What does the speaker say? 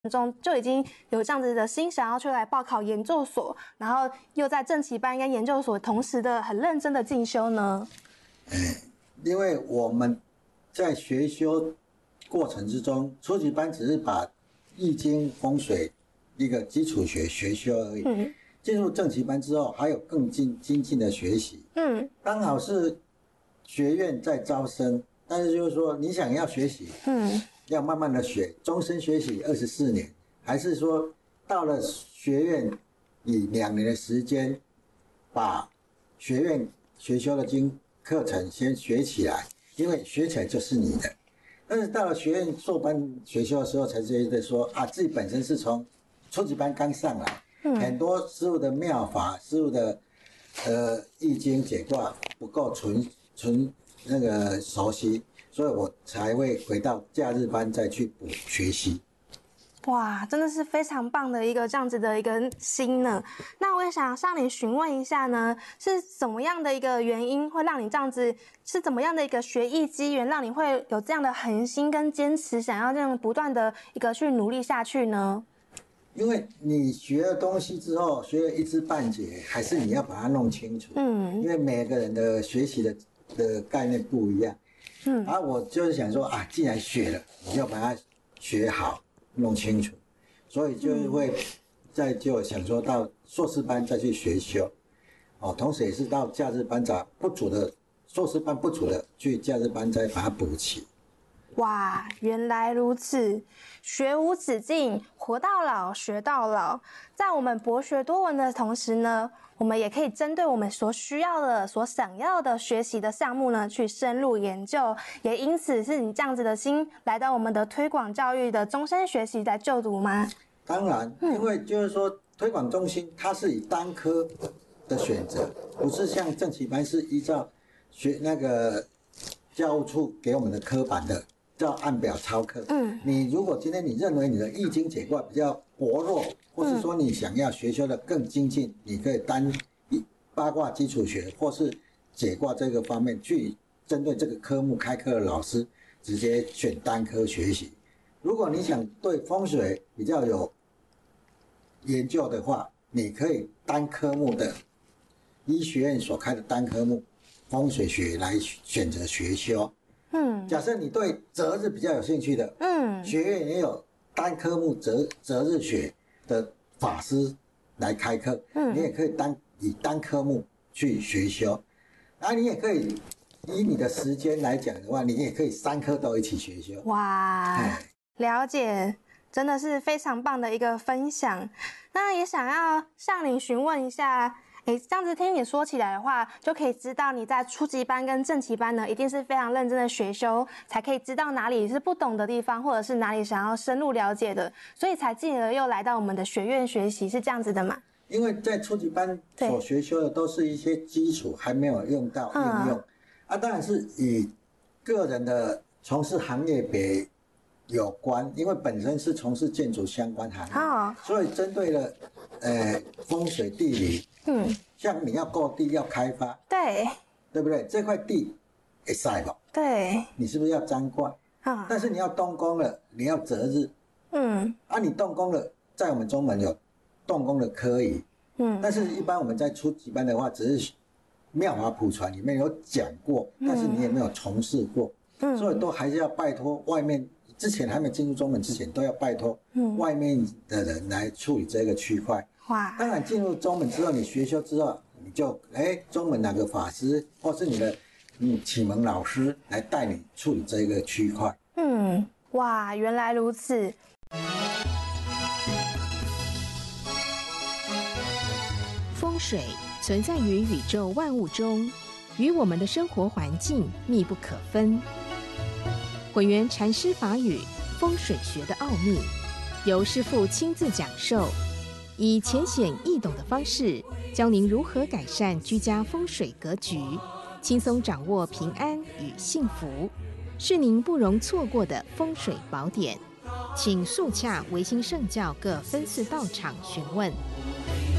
中就已经有这样子的心想要去来报考研究所，然后又在正期班跟研究所同时的很认真的进修呢？ 因为我们在学修过程之中，初级班只是把易经风水一个基础学修而已。进入正期班之后，还有更精进的学习。刚好是学院在招生，但是就是说你想要学习，要慢慢的学，终身学习24年，还是说到了学院以2年的时间，把学院学修的课程先学起来，因为学起来就是你的。但是到了学院硕班学修的时候，才觉得说啊，自己本身是从初级班刚上来，很多师傅的妙法，师傅的易经解卦不够纯那个熟悉，所以我才会回到假日班再去补学习。 哇，真的是非常棒的一个这样子的一个心呢。那我也想向你询问一下呢，是怎么样的一个原因会让你这样子，是怎么样的一个学艺机缘，让你会有这样的恒心跟坚持，想要这样不断的一个去努力下去呢？ 因为你学了东西之后，学了一知半解，还是你要把它弄清楚。因为每个人的学习的概念不一样。我就是想说啊，既然学了，你就把它学好。弄清楚，所以就会就想说到硕士班再去学修，同时也是到假日班不足的硕士班不足的去假日班再把它补齐。 哇，原来如此，学无止境，活到老，学到老。在我们博学多闻的同时呢，我们也可以针对我们所需要的、所想要的学习的项目呢，去深入研究。也因此是你这样子的心来到我们的推广教育的终身学习来就读吗？ 当然，因为就是说推广中心它是以单科的选择，不是像正期班是依照那个教务处给我们的科版的。要按表操课。你如果今天你认为你的易经解卦比较薄弱，或是说你想要学修的更精进，你可以单八卦基础学或是解卦这个方面去针对这个科目开课的老师直接选单科学习。如果你想对风水比较有研究的话，你可以单科目的医学院所开的单科目风水学来选择学修。假设你对择日比较有兴趣的，学院也有单科目择日学的法师来开课，你也可以以单科目去学修，你也可以以你的时间来讲的话，你也可以3科都一起学修。 哇，了解，真的是非常棒的一个分享。那也想要向你询问一下。这样子听你说起来的话，就可以知道你在初级班跟正期班呢，一定是非常认真的学修，才可以知道哪里是不懂的地方，或者是哪里想要深入了解的，所以才进而又来到我们的学院学习，是这样子的吗？ 因为在初级班所学修的都是一些基础，还没有用到应用。当然是以个人的从事行业别有关，因为本身是从事建筑相关行业，所以针对了风水地理，像你要购地要开发，对不对？这块地会晒吧？ 对， 你是不是要占卦？但是你要动工了，你要择日，你动工了，在我们中门有动工的科仪，但是一般我们在初级班的话，只是妙法普传里面有讲过，但是你也没有从事过，所以都还是要拜托外面。之前还没进入中门之前，都要拜托外面的人来处理这个区块。当然进入中门之后，你学修之后，你就中门哪个法师或是你的启蒙老师来带你处理这个区块。 哇，原来如此。 风水存在于宇宙万物中，与我们的生活环境密不可分。混元禅师法语风水学的奥秘，由师父亲自讲授，以浅显易懂的方式，教您如何改善居家风水格局，轻松掌握平安与幸福，是您不容错过的风水宝典。请速洽维新圣教各分寺道场询问。